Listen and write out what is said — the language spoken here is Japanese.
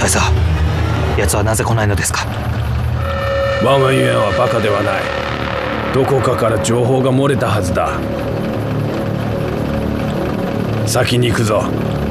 大佐、奴はなぜ来ないのですか？ 我がユエンはバカではない。どこかから情報が漏れたはずだ。先に行くぞ。